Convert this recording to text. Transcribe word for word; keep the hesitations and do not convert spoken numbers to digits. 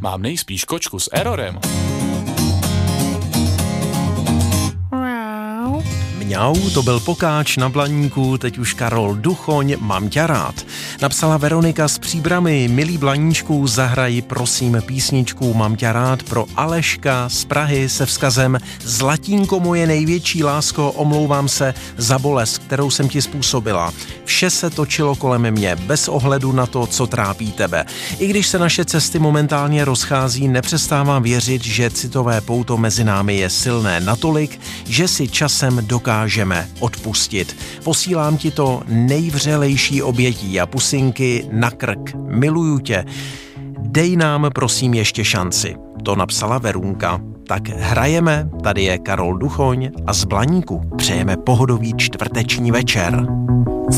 mám nejspíš kočku s errorem. Mňau, to byl Pokáč na Blaníku, teď už Karol Duchoň, mám tě rád. Napsala Veronika z Příbramy, milý Blaníčku, zahraji prosím písničku Mám tě rád pro Aleška z Prahy se vzkazem Zlatínko moje největší lásko, omlouvám se za bolest, kterou jsem ti způsobila. Vše se točilo kolem mě, bez ohledu na to, co trápí tebe. I když se naše cesty momentálně rozchází, nepřestávám věřit, že citové pouto mezi námi je silné natolik, že si časem dokážeme odpustit. Posílám ti to nejvřelejší obětí a pusinky na krk. Miluju tě. Dej nám prosím ještě šanci. To napsala Verunka. Tak hrajeme, tady je Karol Duchoň a z Blaníku přejeme pohodový čtvrteční večer.